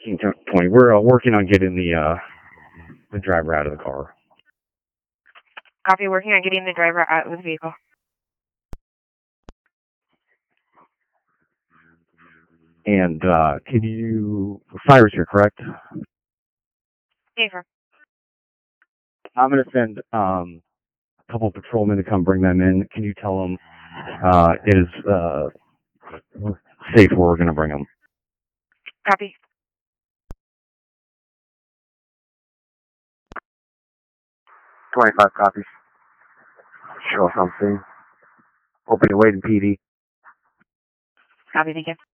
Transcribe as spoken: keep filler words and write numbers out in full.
twenty. We're uh, working on getting the uh, the driver out of the car. Copy. Working on getting the driver out of the vehicle. And uh, can you... Cyrus here, correct? Hey, sir. I'm going to send um, a couple of patrolmen to come bring them in. Can you tell them uh, it is uh, safe where we're going to bring them? Copy. twenty-five copies. Show us something. Open your way to P D. Copy. Thank you.